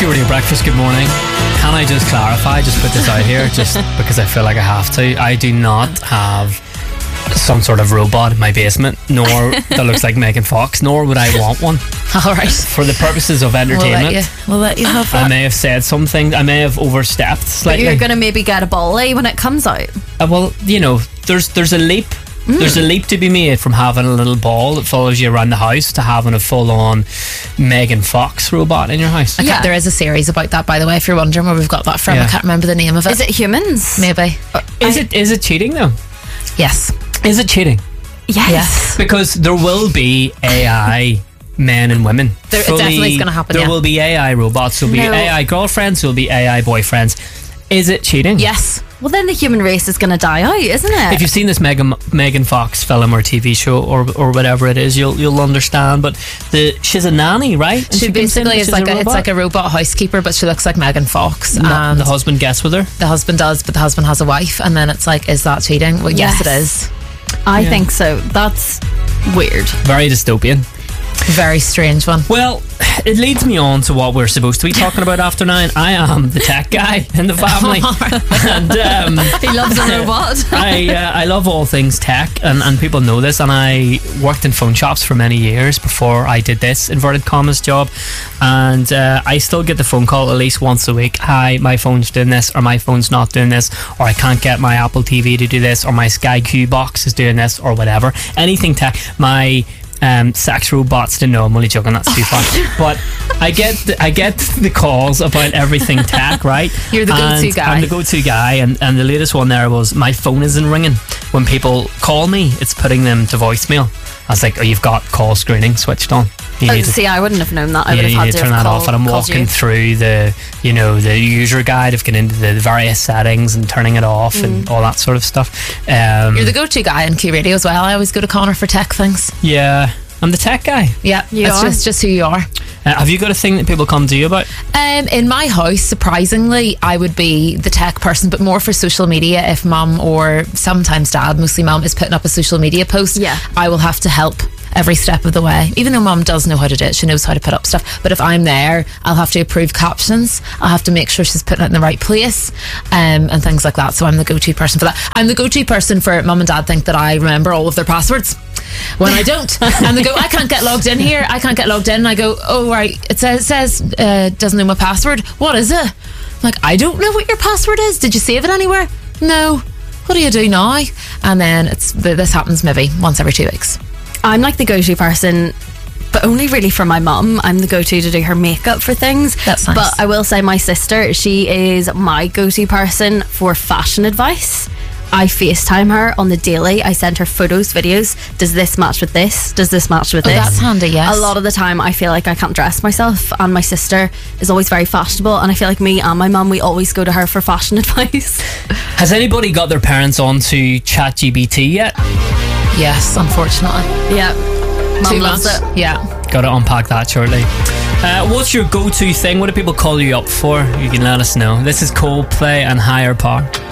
Radio Breakfast, good morning. Can I just clarify, just put this out here, just because I feel like I have to. I do not have some sort of robot in my basement, nor that looks like Megan Fox, nor would I want one. Alright. For the purposes of entertainment. We'll let you have that. I may have said something, I may have overstepped slightly. But you're going to maybe get a Bolly when it comes out. Well, you know, there's a leap. There's a leap to be made from having a little ball that follows you around the house to having a full-on Megan Fox robot in your house. Okay, there is a series about that, by the way, if you're wondering where we've got that from. I can't remember the name of it. Is it Humans? Maybe. Is it cheating though? Yes. Is it cheating? Yes. Because there will be AI men and women. It definitely is going to happen. There will be AI robots. There'll be AI girlfriends. There'll be AI boyfriends. Is it cheating? Yes. Well, then the human race is going to die out, isn't it? If you've seen this Megan Fox film or TV show or whatever it is, you'll understand. But she's a nanny, right? And she basically is like it's like a robot housekeeper, but she looks like Megan Fox. And the husband gets with her. The husband does, but the husband has a wife, and then it's like, is that cheating? Well, yes it is. I think so. That's weird. Very dystopian. Very strange one. Well, it leads me on to what we're supposed to be talking about after 9. I am the tech guy in the family. And he loves a robot. I love all things tech, and people know this, and I worked in phone shops for many years before I did this inverted commas job, and I still get the phone call at least once a week. Hi, my phone's doing this, or my phone's not doing this, or I can't get my Apple TV to do this, or my Sky Q box is doing this, or whatever. Anything tech. My sex robots to know. I'm only joking, that's too far. But I get the calls about everything tech, right? You're the go-to guy. I'm the go-to guy, and the latest one there was my phone isn't ringing. When people call me, it's putting them to voicemail. I was like, you've got call screening switched on. See, I wouldn't have known that. I would have had to turn that off, and I'm walking through the user guide of getting into the various settings and turning it off and all that sort of stuff. You're the go-to guy in Q Radio as well. I always go to Connor for tech things. Yeah, I'm the tech guy. Yeah, it's just who you are. Have you got a thing that people come to you about? In my house, surprisingly, I would be the tech person, but more for social media. If mum or sometimes dad, mostly mum, is putting up a social media post, I will have to help every step of the way. Even though mum does know how to do it, she knows how to put up stuff. But if I'm there, I'll have to approve captions. I'll have to make sure she's putting it in the right place, and things like that. So I'm the go-to person for that. I'm the go-to person for mum and dad think that I remember all of their passwords when I don't. And they go, I can't get logged in here. I can't get logged in. And I go, oh right, it says doesn't know my password. What is it? I'm like, I don't know what your password is. Did you save it anywhere? No. What do you do now? And then this happens maybe once every 2 weeks. I'm like the go-to person, but only really for my mum. I'm the go-to to do her makeup for things. That's nice. But I will say my sister, she is my go-to person for fashion advice. I FaceTime her on the daily. I send her photos, videos. Does this match with this? Does this match with this? That's handy, yes. A lot of the time I feel like I can't dress myself, and my sister is always very fashionable, and I feel like me and my mum, we always go to her for fashion advice. Has anybody got their parents onto ChatGPT yet? Yes, unfortunately. Yeah. Mum loves it. Yeah. Got to unpack that shortly. What's your go-to thing? What do people call you up for? You can let us know. This is Coldplay and Higher Power.